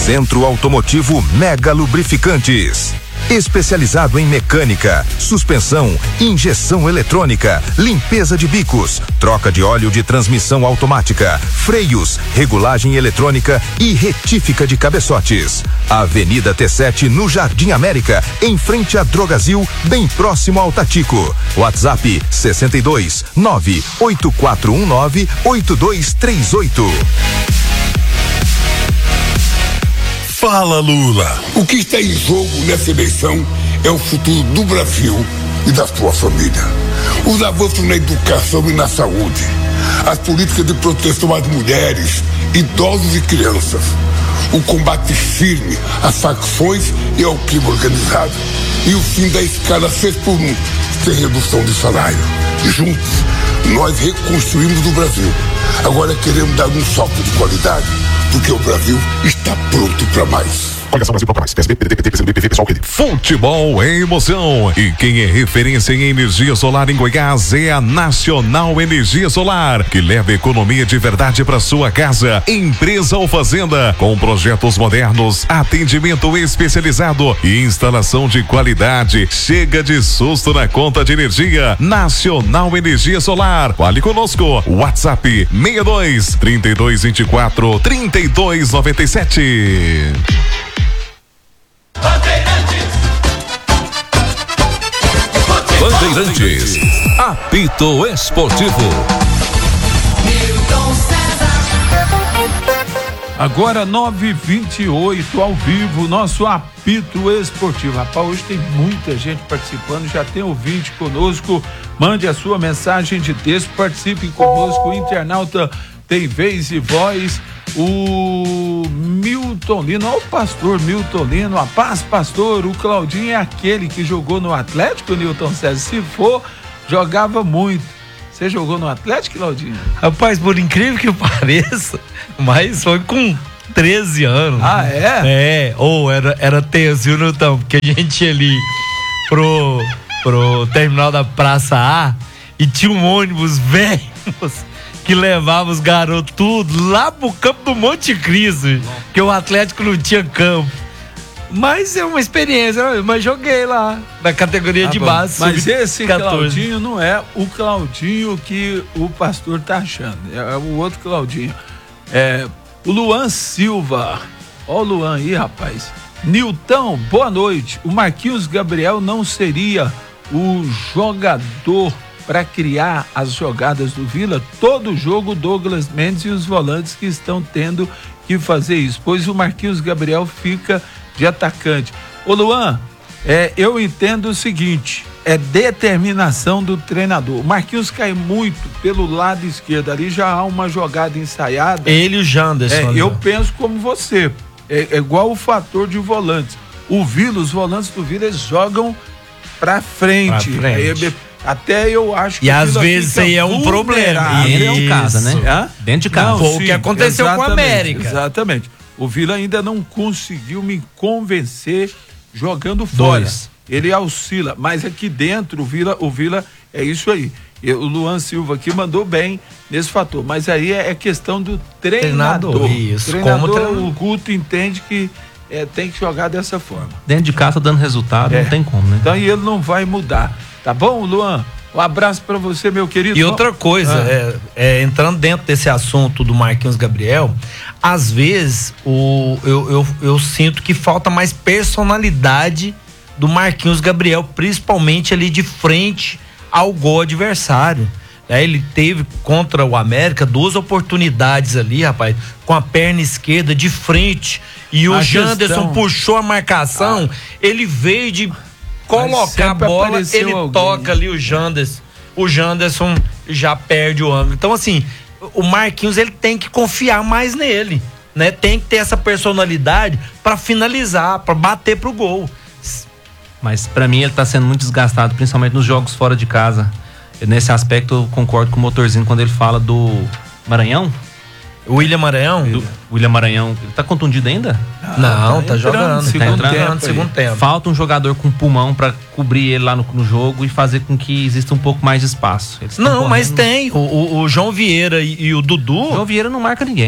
Centro Automotivo Mega Lubrificantes. Especializado em mecânica, suspensão, injeção eletrônica, limpeza de bicos, troca de óleo de transmissão automática, freios, regulagem eletrônica e retífica de cabeçotes. Avenida T7 no Jardim América, em frente a Drogazil, bem próximo ao Tatico. WhatsApp 62 98419 8238. Fala, Lula. O que está em jogo nessa eleição é o futuro do Brasil e da sua família. Os avanços na educação e na saúde, as políticas de proteção às mulheres, idosos e crianças, o combate firme às facções e ao crime organizado e o fim da escala 6x1 sem redução de salário. Juntos, nós reconstruímos o Brasil. Agora queremos dar um salto de qualidade, porque o Brasil está pronto para mais. Coligação Brasil para mais. PSB, PDT, PT, PCdoB, PV, PSOL, Rede. Futebol é emoção. E quem é referência em energia solar em Goiás é a Nacional Energia Solar, que leva economia de verdade para sua casa, empresa ou fazenda, com projetos modernos, atendimento especializado e instalação de qualidade. Chega de susto na conta de energia. Nacional Energia Solar. Fale conosco. WhatsApp 62 3224 3297. Bandeirantes, apito esportivo. Agora 9h28 ao vivo, nosso apito esportivo. Rapaz, hoje tem muita gente participando, já tem ouvinte conosco. Mande a sua mensagem de texto, participe conosco. O internauta tem vez e voz. O Milton Lino, olha o pastor Milton Lino, a paz, pastor. O Claudinho é aquele que jogou no Atlético, Nilton César. Se for, jogava muito. Você jogou no Atlético, Claudinho? Rapaz, por incrível que pareça, mas foi com 13 anos. Ah, é? É, era tenso, viu, Nilton? Porque a gente ia ali pro terminal da Praça A e tinha um ônibus velho que levava os garotos tudo lá pro campo do Monte Cristo, que o Atlético não tinha campo. Mas é uma experiência, mas joguei lá na categoria de base. Mas esse Claudinho não é o Claudinho que o pastor tá achando, é o outro Claudinho. É o Luan Silva. Ó o Luan aí, rapaz. Nilton, boa noite. O Marquinhos Gabriel não seria o jogador para criar as jogadas do Vila? Todo jogo Douglas Mendes e os volantes que estão tendo que fazer isso, pois o Marquinhos Gabriel fica de atacante. Ô Luan, eu entendo o seguinte, é determinação do treinador. O Marquinhos cai muito pelo lado esquerdo, ali já há uma jogada ensaiada. Ele e o Janderson. Eu penso como você, é igual o fator de volantes. O Vila, os volantes do Vila, eles jogam pra frente. Até eu acho que... E às vezes isso aí é um problema. E dentro de casa, né? Dentro de casa. Foi o que aconteceu com a América. Exatamente. O Vila ainda não conseguiu me convencer jogando fora. Ele oscila, mas aqui dentro o Vila é isso aí. O Luan Silva aqui mandou bem nesse fator, mas aí é questão do treinador. Isso. O Guto entende que tem que jogar dessa forma. Dentro de casa dando resultado, não tem como, né? Então ele não vai mudar. Tá bom, Luan? Um abraço pra você, meu querido. E outra coisa, entrando dentro desse assunto do Marquinhos Gabriel, às vezes eu sinto que falta mais personalidade do Marquinhos Gabriel, principalmente ali de frente ao gol adversário. Ele teve contra o América 2 oportunidades ali, rapaz, com a perna esquerda de frente, e o Janderson puxou a marcação, ele veio de colocar a bola, ele toca ali o Janderson já perde o ângulo. Então assim, o Marquinhos ele tem que confiar mais nele, né? Tem que ter essa personalidade para finalizar, para bater pro gol. Mas pra mim ele tá sendo muito desgastado, principalmente nos jogos fora de casa. Nesse aspecto eu concordo com o Motorzinho quando ele fala do Maranhão. William Maranhão? William Maranhão. Ele tá contundido ainda? Não, tá jogando. Segundo tempo. Falta um jogador com pulmão pra cobrir ele lá no jogo e fazer com que exista um pouco mais de espaço. Não, mas tem. O João Vieira e o Dudu. João Vieira não marca ninguém.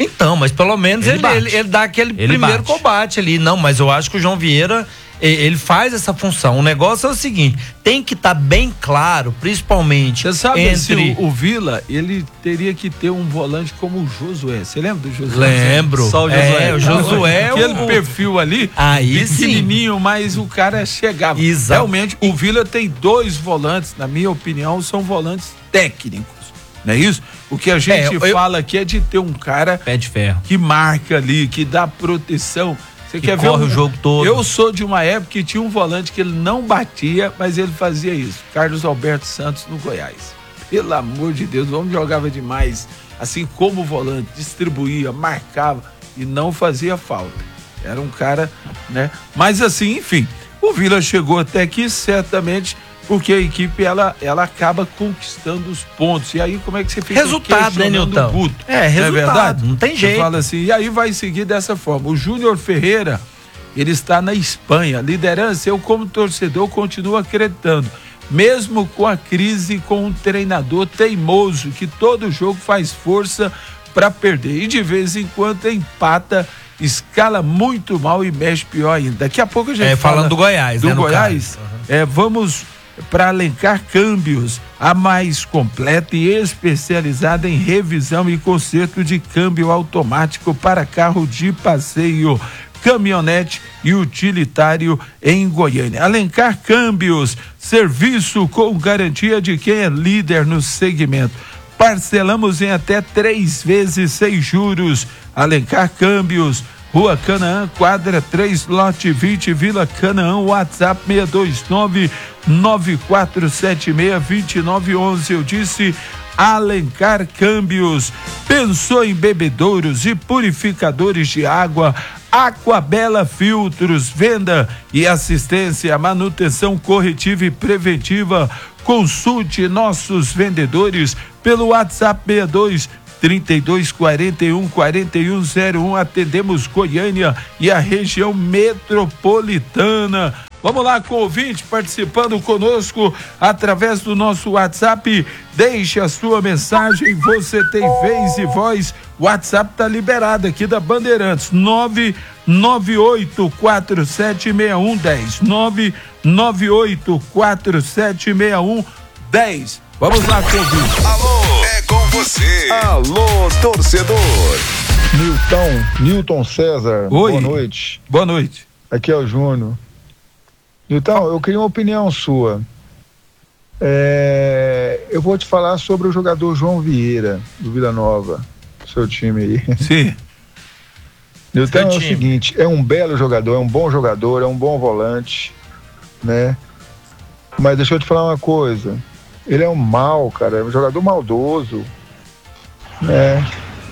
Então, mas pelo menos ele dá aquele primeiro combate ali. Não, mas eu acho que o João Vieira, ele faz essa função. O negócio é o seguinte, tem que estar bem claro, principalmente você sabe, entre... o Vila, ele teria que ter um volante como o Josué. Você lembra do Josué? Lembro. Só o Josué. O Josué aquele perfil ali, pequenininho, mas o cara chegava. Exato. Realmente, o Vila tem 2 volantes, na minha opinião, são volantes técnicos. Não é isso? O que a gente fala aqui é de ter um cara pé de ferro que marca ali, que dá proteção. Você que quer ver o jogo todo. Eu sou de uma época que tinha um volante que ele não batia, mas ele fazia isso. Carlos Alberto Santos no Goiás. Pelo amor de Deus, o homem jogava demais. Assim como volante, distribuía, marcava e não fazia falta. Era um cara, né? Mas assim, enfim, o Vila chegou até aqui certamente porque a equipe ela acaba conquistando os pontos. E aí como é que você fica resultado, né, Nilton? Resultado, não é verdade? Não tem jeito. Você fala assim, e aí vai seguir dessa forma. O Júnior Ferreira, ele está na Espanha. Liderança, eu como torcedor continuo acreditando. Mesmo com a crise com um treinador teimoso, que todo jogo faz força para perder. E de vez em quando empata, escala muito mal e mexe pior ainda. Daqui a pouco a gente fala falando do Goiás, do Goiás. Vamos para Alencar Câmbios, a mais completa e especializada em revisão e conserto de câmbio automático para carro de passeio, caminhonete e utilitário em Goiânia. Alencar Câmbios, serviço com garantia de quem é líder no segmento. Parcelamos em até 3 vezes sem juros. Alencar Câmbios, Rua Canaã, quadra 3, lote 20, Vila Canaã, WhatsApp 629-9476-2911. Eu disse Alencar Câmbios. Pensou em bebedouros e purificadores de água? Aquabela Filtros, venda e assistência, manutenção corretiva e preventiva. Consulte nossos vendedores pelo WhatsApp 3241-4101. Atendemos Goiânia e a região metropolitana. Vamos lá com o ouvinte participando conosco através do nosso WhatsApp. Deixe a sua mensagem, você tem vez e voz. O WhatsApp tá liberado aqui da Bandeirantes, 998476110. 998476110. Vamos lá com o ouvinte. Alô, é com você. Alô, torcedor. Nilton César. Oi. Boa noite. Boa noite. Aqui é o Júnior. Nilton, eu queria uma opinião sua. Eu vou te falar sobre o jogador João Vieira, do Vila Nova, seu time aí. Sim. Nilton, é o seguinte, é um belo jogador, é um bom jogador, é um bom volante, né? Mas deixa eu te falar uma coisa. Ele é um cara, é um jogador maldoso, né?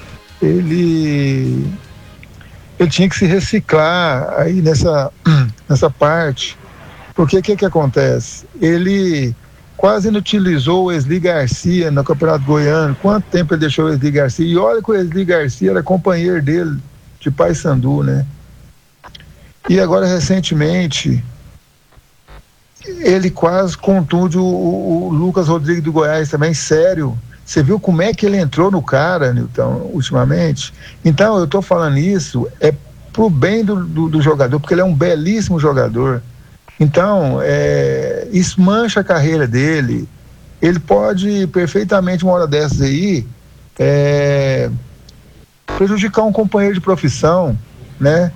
Ele tinha que se reciclar aí nessa parte, porque o que acontece? Ele quase inutilizou o Wesley Garcia no Campeonato Goiano. Quanto tempo ele deixou o Wesley Garcia? E olha que o Wesley Garcia era companheiro dele de Paysandu, né? E agora, recentemente, ele quase contunde o Lucas Rodrigues do Goiás também, sério. Você viu como é que ele entrou no cara, Nilton, ultimamente? Então, eu tô falando isso pro bem do jogador, porque ele é um belíssimo jogador. Então, isso mancha a carreira dele. Ele pode perfeitamente, uma hora dessas aí, prejudicar um companheiro de profissão, né?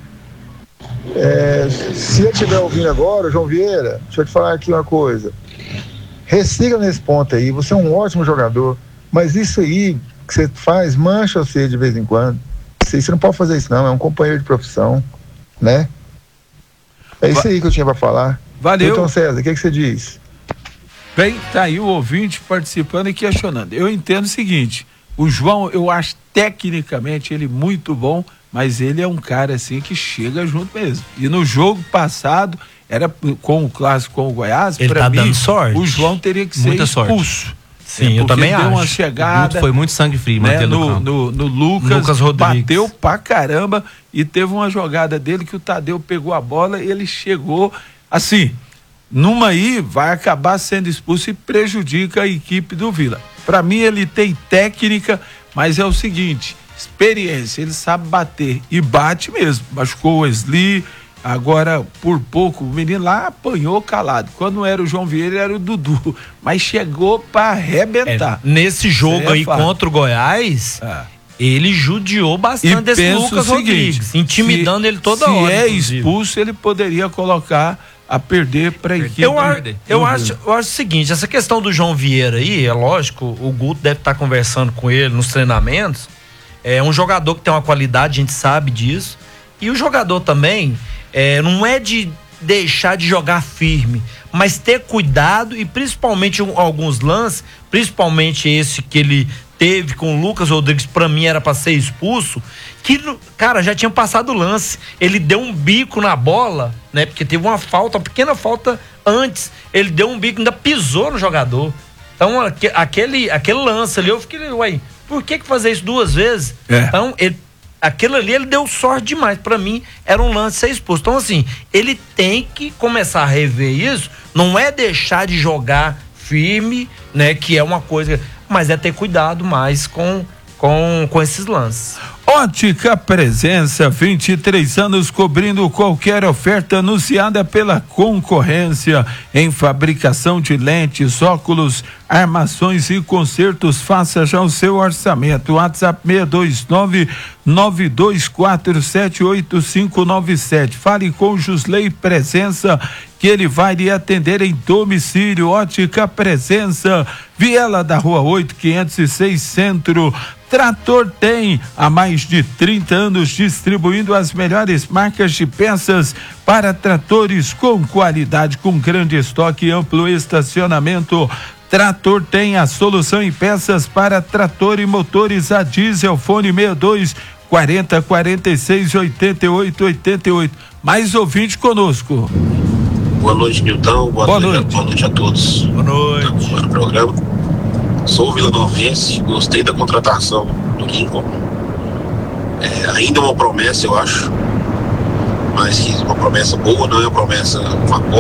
Se ele estiver ouvindo agora, João Vieira, deixa eu te falar aqui uma coisa. Recicla nesse ponto aí, você é um ótimo jogador, mas isso aí que você faz mancha você de vez em quando. Você não pode fazer isso não, é um companheiro de profissão, né? É isso aí que eu tinha para falar. Valeu. Então, César, o que você diz? Bem, tá aí o ouvinte participando e questionando. Eu entendo o seguinte, o João, eu acho tecnicamente ele muito bom, mas ele é um cara assim que chega junto mesmo. E no jogo passado, era com o clássico com o Goiás, ele tá dando sorte. O João teria que muita ser expulso. Sorte. Sim, eu também acho. Uma chegada, foi muito sangue frio, né, no Lucas Rodrigues. Bateu pra caramba e teve uma jogada dele que o Tadeu pegou a bola e ele chegou assim, numa aí vai acabar sendo expulso e prejudica a equipe do Vila. Pra mim ele tem técnica, mas é o seguinte, experiência, ele sabe bater e bate mesmo. Machucou o Wesley, agora por pouco o menino lá apanhou calado. Quando não era o João Vieira, era o Dudu, mas chegou pra arrebentar. Nesse jogo aí contra o Goiás, ele judiou bastante desse Lucas Rodrigues, intimidando ele toda hora. Se é expulso, ele poderia colocar a perder para a equipe. Eu acho o seguinte, essa questão do João Vieira aí, é lógico, o Guto deve estar conversando com ele nos treinamentos. É um jogador que tem uma qualidade, a gente sabe disso. E o jogador também não é de deixar de jogar firme, mas ter cuidado e principalmente alguns lances, principalmente esse que ele teve com o Lucas Rodrigues, pra mim era pra ser expulso, que, cara, já tinha passado o lance, ele deu um bico na bola, né, porque teve uma pequena falta antes, ele deu um bico, ainda pisou no jogador. Então, aquele lance ali, eu fiquei, uai, por que fazer isso 2 vezes? Então, aquilo ali, ele deu sorte demais, pra mim, era um lance ser expulso. Então, assim, ele tem que começar a rever isso, não é deixar de jogar firme, né, que é uma coisa, mas é ter cuidado mais com esses lances. Ótica Presença, 23 anos cobrindo qualquer oferta anunciada pela concorrência em fabricação de lentes, óculos, armações e consertos. Faça já o seu orçamento. WhatsApp 629-92478597. Fale com Jusley Presença, que ele vai lhe atender em domicílio. Ótica Presença, Viela da Rua 8, 506 Centro. Trator tem há mais de 30 anos distribuindo as melhores marcas de peças para tratores com qualidade, com grande estoque e amplo estacionamento. Trator tem a solução em peças para trator e motores a diesel. Fone 62 40 46 88 88. Mais ouvinte conosco. Boa noite, Nilton. Boa noite a todos. Boa noite. No programa. Sou vilanovense, gostei da contratação do Lincoln. Ainda uma promessa, eu acho, mas que uma promessa boa, não é uma promessa, uma